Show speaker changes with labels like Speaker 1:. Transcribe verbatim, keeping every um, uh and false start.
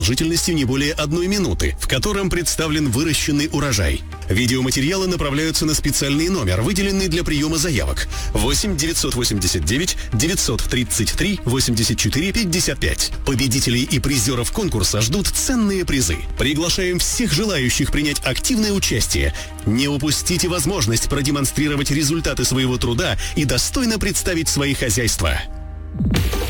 Speaker 1: продолжительностью не более одной минуты, в котором представлен выращенный урожай. Видеоматериалы направляются на специальный номер, выделенный для приема заявок. восемь девятьсот восемьдесят девять девятьсот тридцать три восемьдесят четыре пятьдесят пять. Победителей и призеров конкурса ждут ценные призы. Приглашаем всех желающих принять активное участие. Не упустите возможность продемонстрировать результаты своего труда и достойно представить свои хозяйства.